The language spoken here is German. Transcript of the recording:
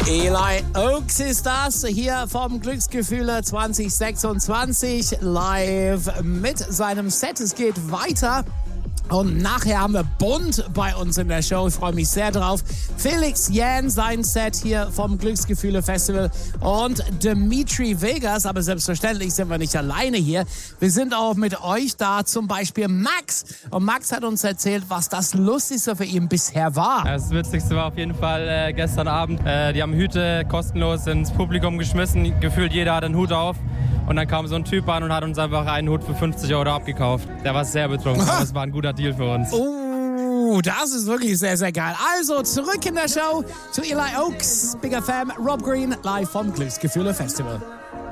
Eli Oaks ist das, hier vom Glücksgefühle 2026 live mit seinem Set. Es geht weiter. Und nachher haben wir Bund bei uns in der Show. Ich freue mich sehr drauf. Felix Jähn, sein Set hier vom Glücksgefühle Festival. Und Dimitri Vegas. Aber selbstverständlich sind wir nicht alleine hier. Wir sind auch mit euch da. Zum Beispiel Max. Und Max hat uns erzählt, was das Lustigste für ihn bisher war. Das Witzigste war auf jeden Fall gestern Abend. Die haben Hüte kostenlos ins Publikum geschmissen. Gefühlt jeder hat einen Hut auf. Und dann kam so ein Typ an und hat uns einfach einen Hut für 50 € abgekauft. Der war sehr betrunken, aber das war ein guter Deal für uns. Das ist wirklich sehr, sehr geil. Also zurück in der Show zu Eli Oaks, Big FM, Rob Green, live vom Glücksgefühle Festival.